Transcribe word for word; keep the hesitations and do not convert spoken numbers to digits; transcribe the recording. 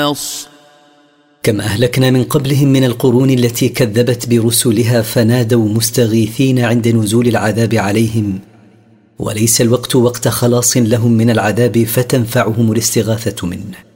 كما أهلكنا من قبلهم من القرون التي كذبت برسلها فنادوا مستغيثين عند نزول العذاب عليهم، وليس الوقت وقت خلاص لهم من العذاب فتنفعهم الاستغاثة منه.